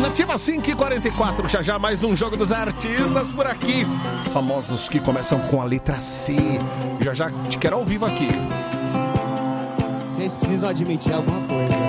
Ativa 5h44, já mais um Jogo dos Artistas por aqui. Famosos que começam com a letra C. Já te quero ao vivo aqui. Vocês precisam admitir alguma coisa.